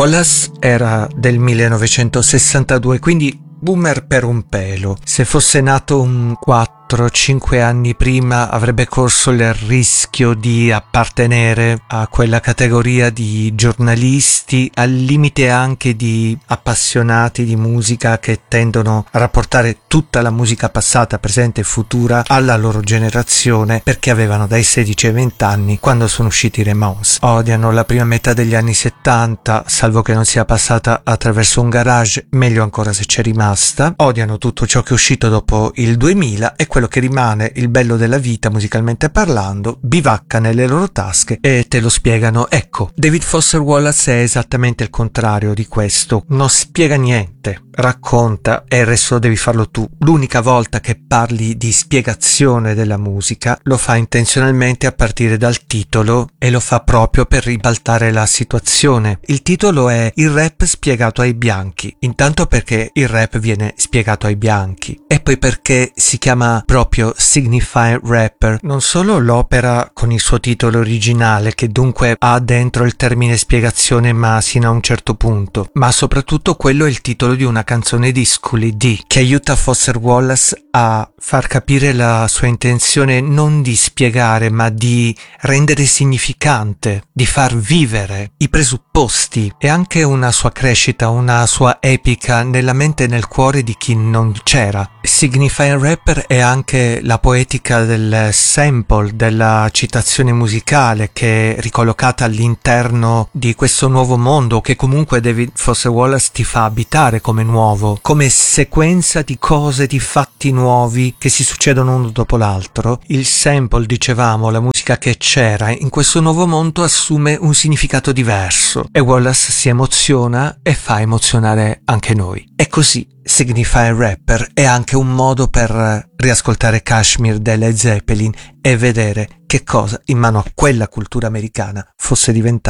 Wallace era del 1962, quindi boomer per un pelo. Se fosse nato un 4-5 anni prima avrebbe corso il rischio di appartenere a quella categoria di giornalisti, al limite anche di appassionati di musica che tendono a rapportare tutta la musica passata, presente e futura alla loro generazione, perché avevano dai 16 ai 20 anni quando sono usciti i Ramones. Odiano la prima metà degli anni 70, salvo che non sia passata attraverso un garage, meglio ancora se c'è rimasta. Odiano tutto ciò che è uscito dopo il 2000 e quello che rimane, il bello della vita musicalmente parlando, bivacca nelle loro tasche e te lo spiegano. Ecco, David Foster Wallace è esattamente il contrario di questo, non spiega niente, racconta e il resto devi farlo tu. L'unica volta che parli di spiegazione della musica lo fa intenzionalmente a partire dal titolo e lo fa proprio per ribaltare la situazione. Il titolo è Il rap spiegato ai bianchi, intanto perché il rap viene spiegato ai bianchi e poi perché si chiama proprio Signify Rapper. Non solo l'opera con il suo titolo originale, che dunque ha dentro il termine spiegazione ma sino a un certo punto, ma soprattutto quello è il titolo di una canzone di Schoolly D che aiuta Foster Wallace a far capire la sua intenzione non di spiegare ma di rendere significante, di far vivere i presupposti e anche una sua crescita, una sua epica nella mente e nel cuore di chi non c'era. Signify Rapper è anche la poetica del sample, della citazione musicale che è ricollocata all'interno di questo nuovo mondo che comunque David Foster Wallace ti fa abitare come nuovo, come sequenza di cose, di fatti nuovi che si succedono uno dopo l'altro. Il sample, dicevamo, la musica che c'era in questo nuovo mondo assume un significato diverso e Wallace si emoziona e fa emozionare anche noi. E così Signify Rapper è anche un modo per riascoltare Kashmir dei Led Zeppelin e vedere che cosa in mano a quella cultura americana fosse diventato.